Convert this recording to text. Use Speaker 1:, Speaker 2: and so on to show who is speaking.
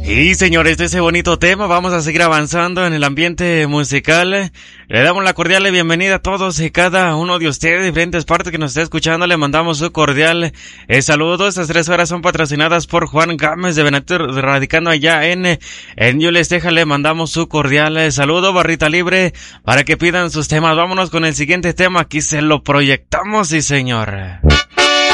Speaker 1: Y señores, de ese bonito tema vamos a seguir avanzando en el ambiente musical. Le damos la cordial bienvenida a todos y cada uno de ustedes de diferentes partes que nos está escuchando. Le mandamos su cordial saludo. Estas 3 horas son patrocinadas por Juan Gámez de Benito, radicando allá en Yules, Texas. Le mandamos su cordial saludo. Barrita libre para que pidan sus temas. Vámonos con el siguiente tema. Aquí se lo proyectamos, sí señor.